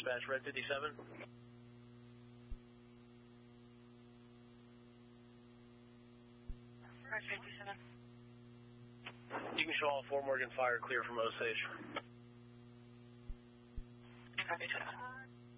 dispatch, Red 57. Red 57. You can show all 4 Morgan Fire clear from Osage. Copy,